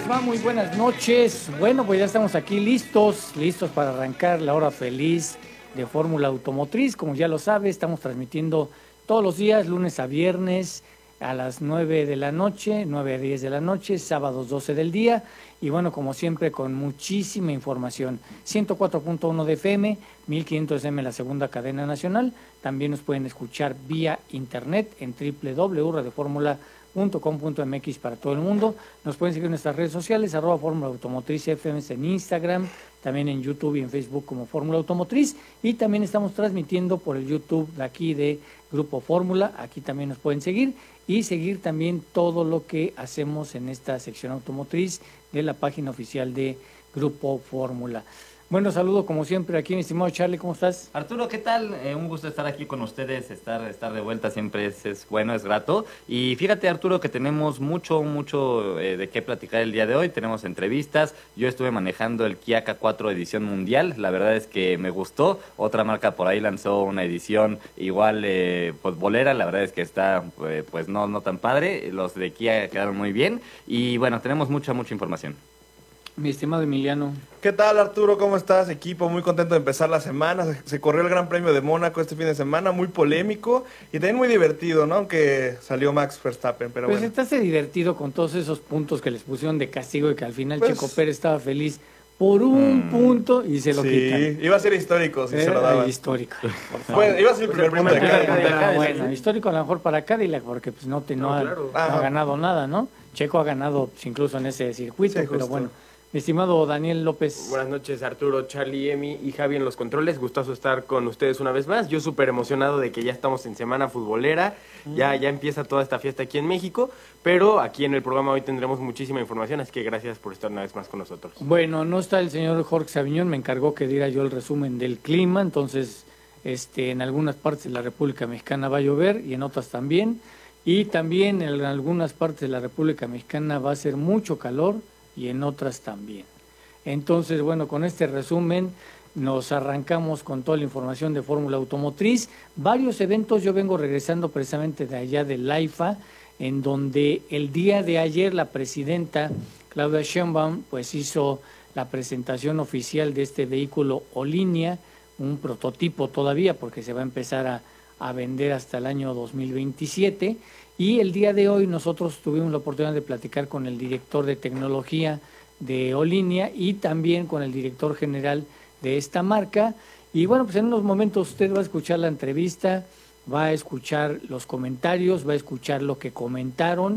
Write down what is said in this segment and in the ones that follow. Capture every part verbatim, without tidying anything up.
les va? Muy buenas noches. Bueno, pues ya estamos aquí listos, listos para arrancar la hora feliz de Fórmula Automotriz. Como ya lo sabe, estamos transmitiendo todos los días, lunes a viernes, a las nueve de la noche, nueve a diez de la noche, sábados doce del día. Y bueno, como siempre, con muchísima información. ciento cuatro punto uno de F M, mil quinientos de A M la segunda cadena nacional. También nos pueden escuchar vía internet en doble u doble u doble u punto radio fórmula punto com punto m x para todo el mundo. Nos pueden seguir en nuestras redes sociales, arroba Fórmula Automotriz F M en Instagram, también en YouTube y en Facebook como Fórmula Automotriz. Y también estamos transmitiendo por el YouTube de aquí de Grupo Fórmula. Aquí también nos pueden seguir y seguir también todo lo que hacemos en esta sección automotriz de la página oficial de Grupo Fórmula. Bueno, saludo como siempre aquí, mi estimado Charlie, ¿cómo estás? Arturo, ¿qué tal? Eh, un gusto estar aquí con ustedes, estar, estar de vuelta siempre es, es bueno, es grato. Y fíjate, Arturo, que tenemos mucho, mucho eh, de qué platicar el día de hoy. Tenemos entrevistas, yo estuve manejando el Kia K cuatro edición mundial, la verdad es que me gustó. Otra marca por ahí lanzó una edición igual, eh, pues bolera, la verdad es que está, eh, pues no, no tan padre. Los de Kia quedaron muy bien y bueno, tenemos mucha, mucha información. Mi estimado Emiliano. ¿Qué tal, Arturo? ¿Cómo estás, equipo? Muy contento de empezar la semana. Se, se corrió el Gran Premio de Mónaco este fin de semana, muy polémico y también muy divertido, ¿no? Aunque salió Max Verstappen, pero pues bueno. Pues estás divertido con todos esos puntos que les pusieron de castigo y que al final pues, Checo Pérez estaba feliz por un mm, punto y se lo sí, quitan. Sí, iba a ser histórico si Era se lo daban. Histórico. Bueno, iba a ser el primer punto de Cadillac. Ah, bueno, histórico a lo mejor para Cadillac porque pues no, te, no, no, ha, claro. no ha ganado nada, ¿no? Checo ha ganado pues, incluso en ese circuito, sí, pero bueno. Mi estimado Daniel López. Buenas noches, Arturo, Charlie, Emi y Javi en los controles. Gustoso estar con ustedes una vez más. Yo súper emocionado de que ya estamos en semana futbolera. Mm. Ya, ya empieza toda esta fiesta aquí en México. Pero aquí en el programa hoy tendremos muchísima información, así que gracias por estar una vez más con nosotros. Bueno, no está el señor Jorge Saviñón. Me encargó que diera yo el resumen del clima. Entonces, este, en algunas partes de la República Mexicana va a llover y en otras también. Y también en algunas partes de la República Mexicana va a ser mucho calor y en otras también. Entonces, bueno, con este resumen nos arrancamos con toda la información de Fórmula Automotriz. Varios eventos, yo vengo regresando precisamente de allá del AIFA, en donde el día de ayer la presidenta Claudia Sheinbaum pues hizo la presentación oficial de este vehículo Olinia, un prototipo todavía porque se va a empezar a, a vender hasta el año dos mil veintisiete. Y el día de hoy nosotros tuvimos la oportunidad de platicar con el director de tecnología de Olinia y también con el director general de esta marca. Y bueno, pues en unos momentos usted va a escuchar la entrevista, va a escuchar los comentarios, va a escuchar lo que comentaron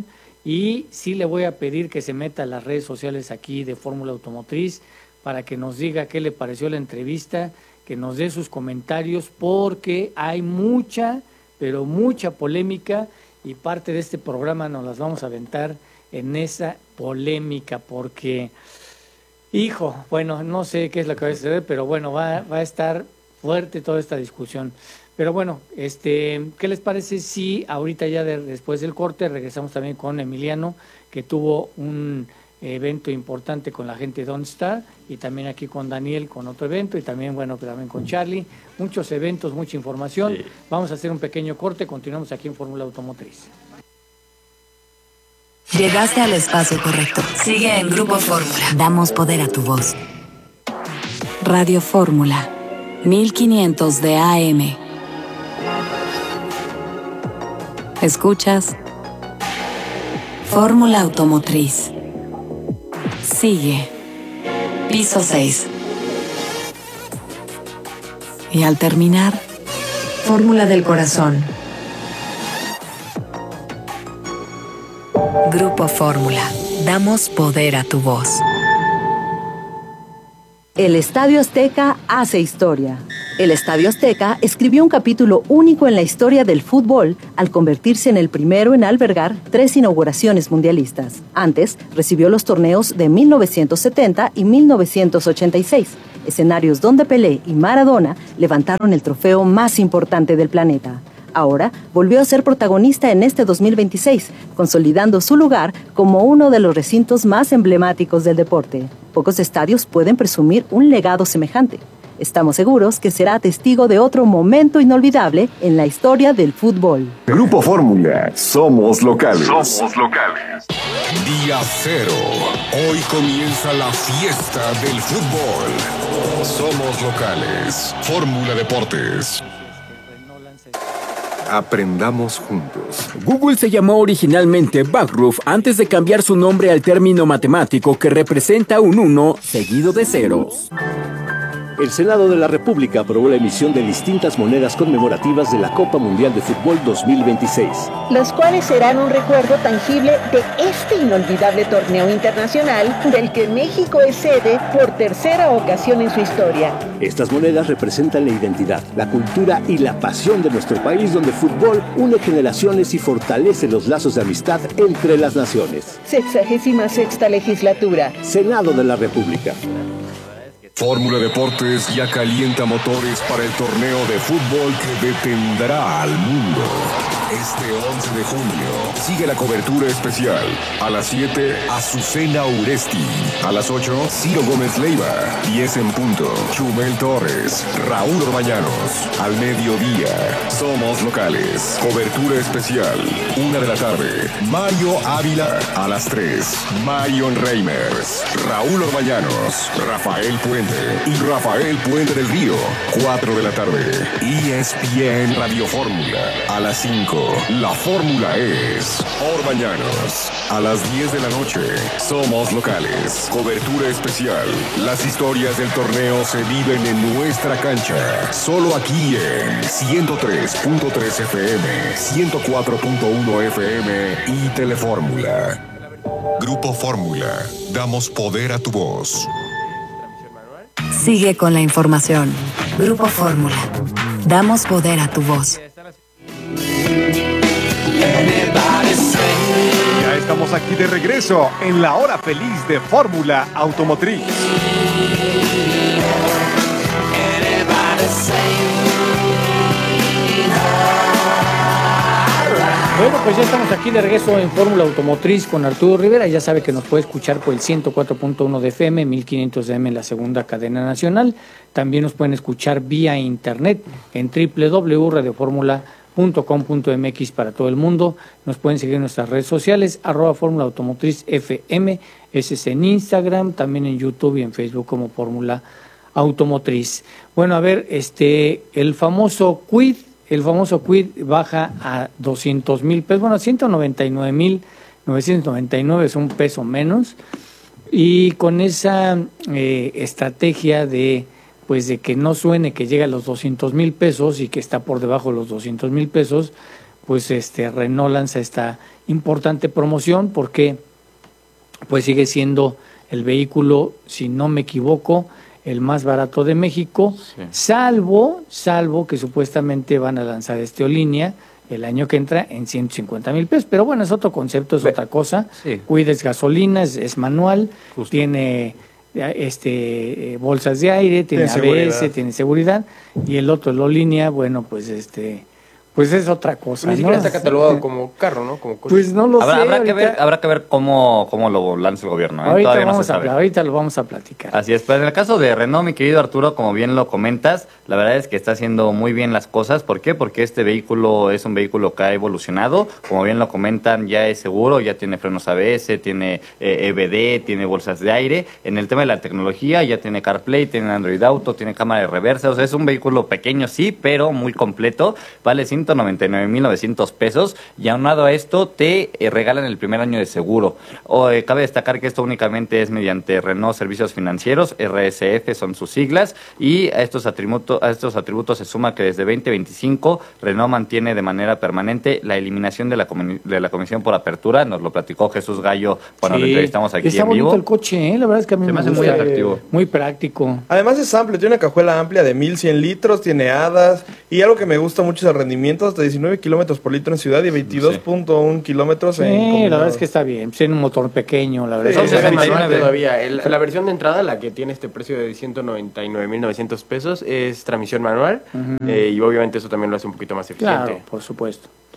y sí le voy a pedir que se meta a las redes sociales aquí de Fórmula Automotriz para que nos diga qué le pareció la entrevista, que nos dé sus comentarios porque hay mucha, pero mucha polémica. Y parte de este programa nos las vamos a aventar en esa polémica porque, hijo, bueno, no sé qué es lo que va a suceder, pero bueno, va, va a estar fuerte toda esta discusión. Pero bueno, este, ¿qué les parece si ahorita ya de, después del corte regresamos también con Emiliano, que tuvo un evento importante con la gente de Don't Star y también aquí con Daniel con otro evento y también, bueno, también con Charlie, muchos eventos, mucha información. Sí. Vamos a hacer un pequeño corte, continuamos aquí en Fórmula Automotriz. Llegaste al espacio correcto. Sigue en Grupo Fórmula. Damos poder a tu voz. Radio Fórmula, mil quinientos de A M. ¿Escuchas? Fórmula Automotriz. Sigue. Piso seis. Y al terminar, Fórmula del Corazón. Grupo Fórmula. Damos poder a tu voz. El Estadio Azteca hace historia. El Estadio Azteca escribió un capítulo único en la historia del fútbol al convertirse en el primero en albergar tres inauguraciones mundialistas. Antes, recibió los torneos de mil novecientos setenta y mil novecientos ochenta y seis, escenarios donde Pelé y Maradona levantaron el trofeo más importante del planeta. Ahora volvió a ser protagonista en este dos mil veintiséis, consolidando su lugar como uno de los recintos más emblemáticos del deporte. Pocos estadios pueden presumir un legado semejante. Estamos seguros que será testigo de otro momento inolvidable en la historia del fútbol. Grupo Fórmula, somos locales. Somos locales. Día cero. Hoy comienza la fiesta del fútbol. Somos locales. Fórmula Deportes. Aprendamos juntos. Google se llamó originalmente Backroof antes de cambiar su nombre al término matemático que representa un uno seguido de ceros. El Senado de la República aprobó la emisión de distintas monedas conmemorativas de la Copa Mundial de Fútbol dos mil veintiséis. Las cuales serán un recuerdo tangible de este inolvidable torneo internacional del que México es sede por tercera ocasión en su historia. Estas monedas representan la identidad, la cultura y la pasión de nuestro país, donde el fútbol une generaciones y fortalece los lazos de amistad entre las naciones. Sexagésima sexta legislatura. Senado de la República. Fórmula Deportes ya calienta motores para el torneo de fútbol que detendrá al mundo. Este once de junio sigue la cobertura especial. A las siete, Azucena Uresti. A las ocho, Ciro Gómez Leiva. diez en punto, Chumel Torres, Raúl Orbañanos. Al mediodía, somos locales. Cobertura especial. Una de la tarde, Mario Ávila. A las tres, Marion Reimers, Raúl Orbañanos, Rafael Puente y Rafael Puente del Río. cuatro de la tarde, E S P N Radio Fórmula. A las cinco, la fórmula es Orbañanos. A las diez de la noche, somos locales. Cobertura especial. Las historias del torneo se viven en nuestra cancha. Solo aquí en ciento tres punto tres F M, ciento cuatro punto uno F M y Telefórmula. Grupo Fórmula. Damos poder a tu voz. Sigue con la información. Grupo Fórmula. Damos poder a tu voz. Ya estamos aquí de regreso en la hora feliz de Fórmula Automotriz. Bueno, pues ya estamos aquí de regreso en Fórmula Automotriz con Arturo Rivera. Ya sabe que nos puede escuchar por el ciento cuatro punto uno de F M, mil quinientos de A M en la segunda cadena nacional. También nos pueden escuchar vía internet en doble u doble u doble u punto radio fórmula punto com punto m x para todo el mundo. Nos pueden seguir en nuestras redes sociales, arroba Fórmula Automotriz F M, ese es en Instagram, también en YouTube y en Facebook como Fórmula Automotriz. Bueno, a ver, este, el famoso Kwid, el famoso Kwid baja a doscientos mil pesos, bueno, ciento noventa y nueve mil novecientos noventa y nueve es un peso menos, y con esa eh, estrategia de pues de que no suene que llega a los doscientos mil pesos y que está por debajo de los doscientos mil pesos, pues este Renault lanza esta importante promoción porque pues sigue siendo el vehículo, si no me equivoco, el más barato de México, sí. salvo, salvo que supuestamente van a lanzar este O-Línea el año que entra en ciento cincuenta mil pesos, pero bueno, es otro concepto, es Be otra cosa, sí. Cuides gasolina, es, es manual, Justo. tiene este eh, bolsas de aire, tiene, tiene A B S, seguridad. tiene seguridad, y el otro, el O-Línea, bueno, pues este... Pues es otra cosa, Ni ¿no? siquiera está catalogado como carro, ¿no? Como coche. Pues no lo habrá, sé. Habrá ahorita... que ver, habrá que ver cómo, cómo lo lanza el gobierno. ¿eh? Ahorita, Todavía no vamos se sabe. A, ahorita lo vamos a platicar. Así es, pero en el caso de Renault, mi querido Arturo, como bien lo comentas, la verdad es que está haciendo muy bien las cosas. ¿Por qué? Porque este vehículo es un vehículo que ha evolucionado. Como bien lo comentan, ya es seguro, ya tiene frenos A B S, tiene eh, E B D, tiene bolsas de aire. En el tema de la tecnología, ya tiene CarPlay, tiene Android Auto, tiene cámara de reversa. O sea, es un vehículo pequeño, sí, pero muy completo. Vale ciento noventa y nueve mil novecientos pesos y aunado a esto te eh, regalan el primer año de seguro. O, eh, cabe destacar que esto únicamente es mediante Renault Servicios Financieros, R S F son sus siglas, y a estos atributos, a estos atributos se suma que desde veinte veinticinco Renault mantiene de manera permanente la eliminación de la, de la comisión por apertura. Nos lo platicó Jesús Gallo cuando sí, lo entrevistamos aquí está en vivo. Está bonito el coche, ¿eh? La verdad es que a mí se me, me hace gusta, muy atractivo. Eh, muy práctico. Además es amplio, tiene una cajuela amplia de mil cien litros, tiene hadas, y algo que me gusta mucho es el rendimiento, hasta diecinueve kilómetros por litro en ciudad y veintidós punto uno sí. kilómetros sí, en combinado. La verdad es que está bien, tiene un motor pequeño, la verdad. Sí, es que es manual todavía. El, la versión de entrada, la que tiene este precio de ciento noventa y nueve mil novecientos pesos, es transmisión manual, uh-huh. eh, y obviamente eso también lo hace un poquito más eficiente. Claro, por supuesto.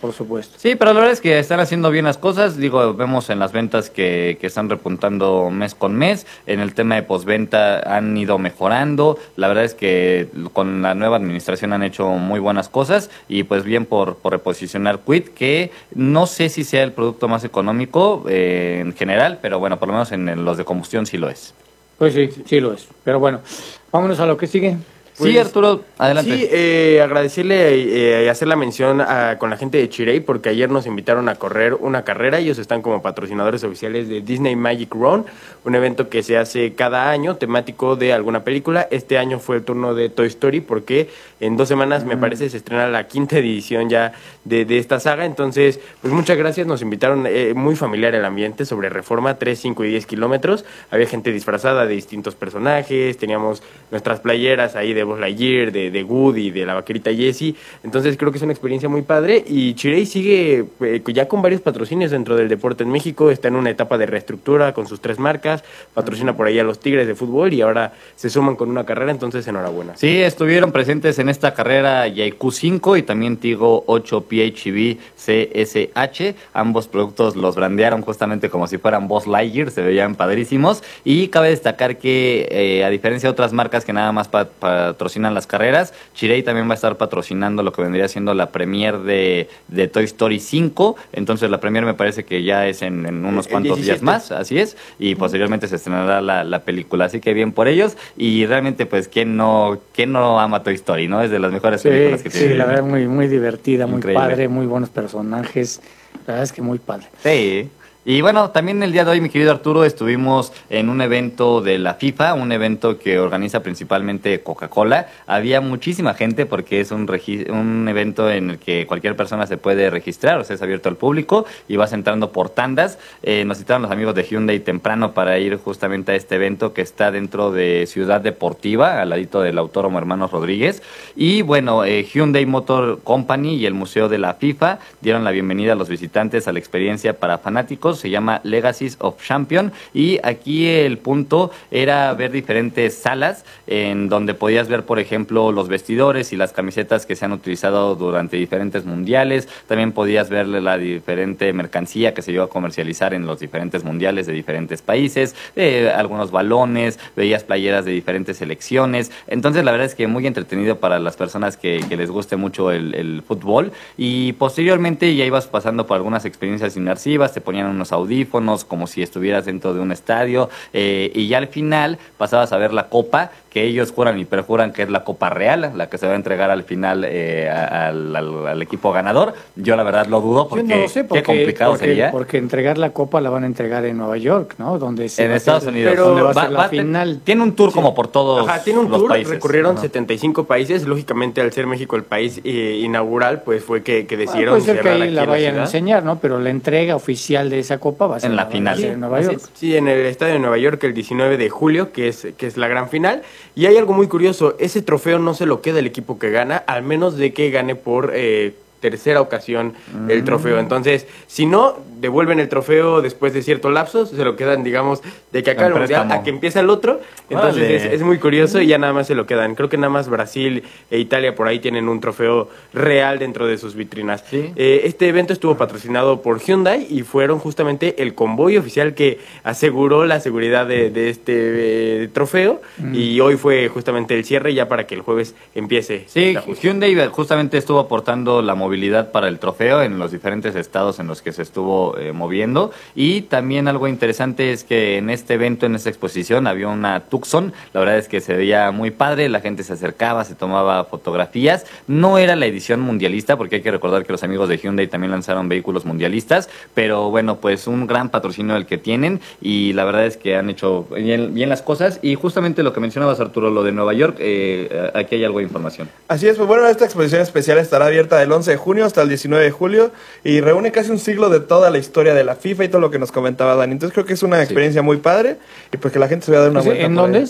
por supuesto. Sí, pero la verdad es que están haciendo bien las cosas. Digo, vemos en las ventas que, que están repuntando mes con mes. En el tema de postventa han ido mejorando. La verdad es que con la nueva administración han hecho muy buenas cosas. Y pues bien por, por reposicionar Quid, que no sé si sea el producto más económico eh, en general, pero bueno, por lo menos en, en los de combustión sí lo es. Pues sí, sí lo es. Pero bueno, vámonos a lo que sigue. Sí, Pues, Arturo, adelante. Sí, eh, agradecerle y eh, hacer la mención a, con la gente de Chirey, porque ayer nos invitaron a correr una carrera. Ellos están como patrocinadores oficiales de Disney Magic Run, un evento que se hace cada año temático de alguna película. Este año fue el turno de Toy Story, porque en dos semanas, mm. me parece, se estrena la quinta edición ya de, de esta saga. Entonces, pues muchas gracias. Nos invitaron, eh, muy familiar el ambiente, sobre Reforma, tres, cinco y diez kilómetros. Había gente disfrazada de distintos personajes, teníamos nuestras playeras ahí de Buzz Lightyear, de, de Woody, de la vaquerita Jessie. Entonces creo que es una experiencia muy padre, y Chirey sigue eh, ya con varios patrocinios dentro del deporte en México. Está en una etapa de reestructura con sus tres marcas, patrocina por ahí a los Tigres de fútbol y ahora se suman con una carrera, entonces enhorabuena. Sí, estuvieron presentes en esta carrera Yaiku cinco y también Tigo ocho P H E V C S H. Ambos productos los brandearon justamente como si fueran Buzz Lightyear, se veían padrísimos. Y cabe destacar que eh, a diferencia de otras marcas que nada más pa patrocinan las carreras, Chirey también va a estar patrocinando lo que vendría siendo la premier de, de Toy Story cinco. Entonces la premier me parece que ya es en, en unos el, cuantos el días más, así es, y posteriormente se estrenará la, la película, así que bien por ellos. Y realmente pues quién no quién no ama Toy Story, ¿no? Es de las mejores sí, películas que sí, tiene. Sí, la verdad muy muy divertida, muy Increíble. Padre, muy buenos personajes. La verdad es que muy padre. Sí. Y bueno, también el día de hoy, mi querido Arturo, estuvimos en un evento de la FIFA, un evento que organiza principalmente Coca-Cola. Había muchísima gente porque es un, un evento en el que cualquier persona se puede registrar, o sea, es abierto al público y vas entrando por tandas. Eh, nos citaron los amigos de Hyundai temprano para ir justamente a este evento que está dentro de Ciudad Deportiva, al ladito del Autódromo Hermanos Rodríguez. Y bueno, eh, Hyundai Motor Company y el Museo de la FIFA dieron la bienvenida a los visitantes a la experiencia para fanáticos. Se llama Legacies of Champion, y aquí el punto era ver diferentes salas en donde podías ver, por ejemplo, los vestidores y las camisetas que se han utilizado durante diferentes mundiales. También podías ver la diferente mercancía que se llevó a comercializar en los diferentes mundiales de diferentes países, eh, algunos balones, veías playeras de diferentes selecciones. Entonces la verdad es que muy entretenido para las personas que, que les guste mucho el, el fútbol. Y posteriormente ya ibas pasando por algunas experiencias inmersivas, te ponían unos audífonos como si estuvieras dentro de un estadio, eh, y ya al final pasabas a ver la copa, que ellos juran y perjuran que es la Copa Real, la que se va a entregar al final eh, al, al, al equipo ganador. Yo la verdad lo dudo porque, Yo no lo sé, porque qué complicado porque, sería. Porque entregar la copa la van a entregar en Nueva York, ¿no? Donde se en va Estados a hacer, Unidos. Pero va, va, a ser va la final. Tiene un tour sí. como por todos Ajá, tiene un los tour, países. Recurrieron Ajá. setenta y cinco países. Lógicamente, al ser México el país eh, inaugural, pues fue que, que decidieron ah, puede ser que ahí la aquí vayan la a enseñar, ¿no? Pero la entrega oficial de esa copa va a ser en la en final. Sí, en Nueva York. Sí, en el estadio de Nueva York el diecinueve de julio, que es, que es la gran final. Y hay algo muy curioso, ese trofeo no se lo queda el equipo que gana, al menos de que gane por eh, tercera ocasión mm. el trofeo. Entonces, si no, devuelven el trofeo después de ciertos lapsos, se lo quedan, digamos, de que acaba el mundial a que empieza el otro. Entonces es, es muy curioso y ya nada más se lo quedan. Creo que nada más Brasil e Italia por ahí tienen un trofeo real dentro de sus vitrinas. ¿Sí? Eh, este evento estuvo patrocinado por Hyundai y fueron justamente el convoy oficial que aseguró la seguridad de, de este eh, trofeo mm. y hoy fue justamente el cierre ya para que el jueves empiece. Sí, Hyundai justamente estuvo aportando la movilidad para el trofeo en los diferentes estados en los que se estuvo eh, moviendo. Y también algo interesante es que en este evento, en esta exposición, había una Tucson. La verdad es que se veía muy padre, la gente se acercaba, se tomaba fotografías. No era la edición mundialista, porque hay que recordar que los amigos de Hyundai también lanzaron vehículos mundialistas, pero bueno, pues un gran patrocinio el que tienen, y la verdad es que han hecho bien, bien las cosas. Y justamente lo que mencionabas, Arturo, lo de Nueva York, eh, aquí hay algo de información. Así es, pues bueno, esta exposición especial estará abierta del once de junio hasta el diecinueve de julio y reúne casi un siglo de toda la historia de la FIFA y todo lo que nos comentaba Dani. Entonces creo que es una experiencia sí. muy padre y pues que la gente se vaya a dar una pues, vuelta. ¿En dónde es?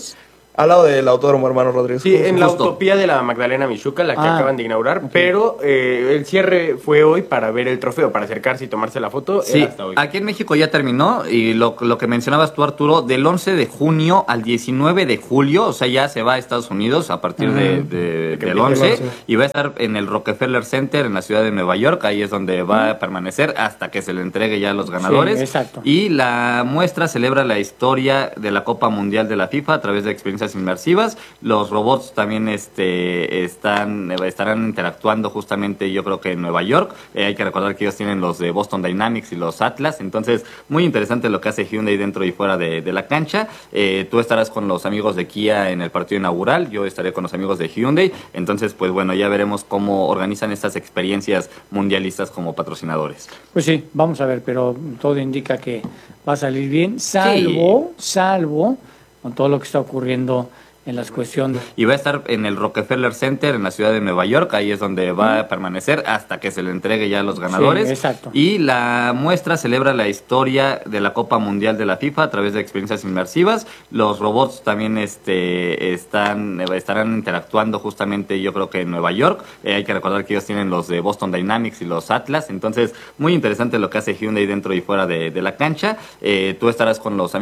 Al lado del Autódromo Hermano Rodríguez. Sí, en la Justo. Utopía de la Magdalena Michuca, la que Ah, acaban de inaugurar, ok. pero eh, el cierre fue hoy para ver el trofeo, para acercarse y tomarse la foto. Sí, era hasta hoy. aquí en México ya terminó y lo, lo que mencionabas tú, Arturo, del once de junio al diecinueve de julio, o sea, ya se va a Estados Unidos a partir de, de- que del empiece el once once. y va a estar en el Rockefeller Center en la ciudad de Nueva York, ahí es donde va a permanecer hasta que se le entregue ya a los ganadores. Sí, exacto. Y la muestra celebra la historia de la Copa Mundial de la FIFA a través de experiencias inmersivas. Los robots también este, están, estarán interactuando justamente, yo creo que en Nueva York. Eh, hay que recordar que ellos tienen los de Boston Dynamics y los Atlas. Entonces, muy interesante lo que hace Hyundai dentro y fuera de, de la cancha. Eh, tú estarás con los amigos de Kia en el partido inaugural. Yo estaré con los amigos de Hyundai. Entonces, pues bueno, ya veremos cómo organizan estas experiencias mundialistas como patrocinadores. Pues sí, vamos a ver, pero todo indica que va a salir bien, salvo, salvo con todo lo que está ocurriendo en las cuestiones. Y va a estar en el Rockefeller Center en la ciudad de Nueva York, ahí es donde va a permanecer hasta que se le entregue ya a los ganadores. Sí, exacto. Y la muestra celebra la historia de la Copa Mundial de la FIFA a través de experiencias inmersivas. Los robots también este, están, estarán interactuando justamente, yo creo que en Nueva York. Eh, hay que recordar que ellos tienen los de Boston Dynamics y los Atlas. Entonces, muy interesante lo que hace Hyundai dentro y fuera de, de la cancha. Eh, tú estarás con los